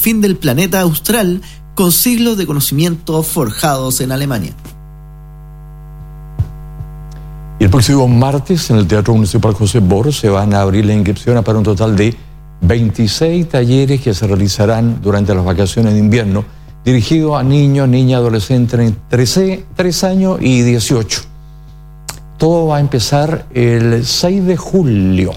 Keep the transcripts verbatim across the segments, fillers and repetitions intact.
confín del planeta austral con siglos de conocimiento forjados en Alemania. Y el próximo martes en el Teatro Municipal José Bor se van a abrir la inscripción para un total de veintiséis talleres que se realizarán durante las vacaciones de invierno, dirigidos a niños, niñas, adolescentes entre tres años y dieciocho. Todo va a empezar el seis de julio.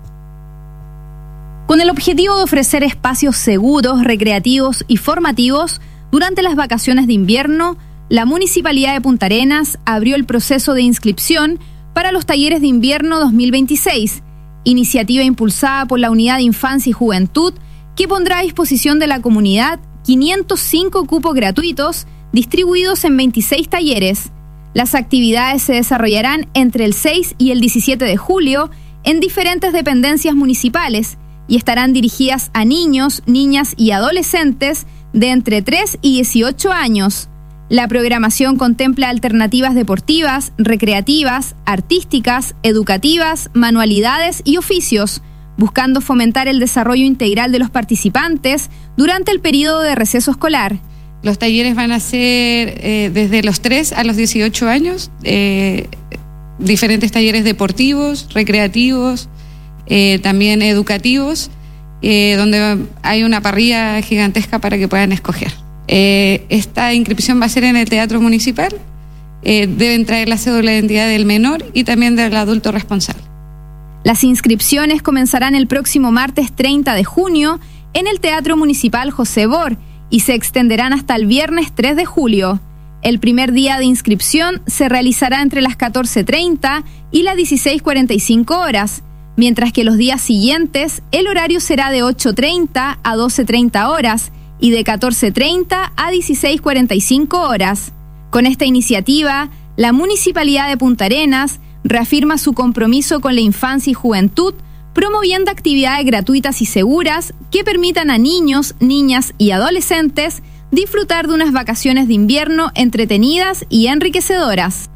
Con el objetivo de ofrecer espacios seguros, recreativos y formativos durante las vacaciones de invierno, la Municipalidad de Punta Arenas abrió el proceso de inscripción para los talleres de invierno dos mil veintiséis, iniciativa impulsada por la Unidad de Infancia y Juventud, que pondrá a disposición de la comunidad quinientos cinco cupos gratuitos distribuidos en veintiséis talleres. Las actividades se desarrollarán entre el seis y el diecisiete de julio en diferentes dependencias municipales y estarán dirigidas a niños, niñas y adolescentes de entre tres y dieciocho años. La programación contempla alternativas deportivas, recreativas, artísticas, educativas, manualidades y oficios, buscando fomentar el desarrollo integral de los participantes durante el periodo de receso escolar. Los talleres van a ser eh, desde los tres a los dieciocho años, eh, diferentes talleres deportivos, recreativos, eh, también educativos, eh, donde hay una parrilla gigantesca para que puedan escoger. Eh, esta inscripción va a ser en el Teatro Municipal, eh, deben traer la cédula de identidad del menor y también del adulto responsable. Las inscripciones comenzarán el próximo martes treinta de junio en el Teatro Municipal José Bor y se extenderán hasta el viernes tres de julio. El primer día de inscripción se realizará entre las catorce treinta y las dieciséis cuarenta y cinco horas, mientras que los días siguientes el horario será de ocho treinta a doce treinta horas y de catorce treinta a dieciséis cuarenta y cinco horas. Con esta iniciativa, la Municipalidad de Punta Arenas reafirma su compromiso con la infancia y juventud, promoviendo actividades gratuitas y seguras que permitan a niños, niñas y adolescentes disfrutar de unas vacaciones de invierno entretenidas y enriquecedoras.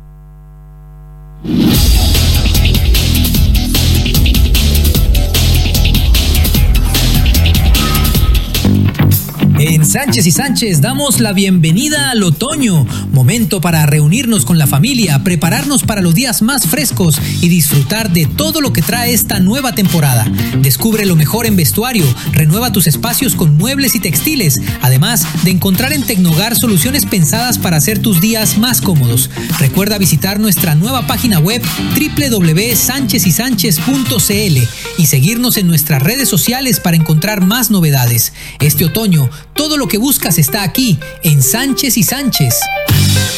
En Sánchez y Sánchez damos la bienvenida al otoño, momento para reunirnos con la familia, prepararnos para los días más frescos y disfrutar de todo lo que trae esta nueva temporada. Descubre lo mejor en vestuario, renueva tus espacios con muebles y textiles, además de encontrar en Tecnogar soluciones pensadas para hacer tus días más cómodos. Recuerda visitar nuestra nueva página web doble u doble u doble u punto sánchez y sánchez punto c l y seguirnos en nuestras redes sociales para encontrar más novedades. Este otoño, todo lo que buscas está aquí, en Sánchez y Sánchez.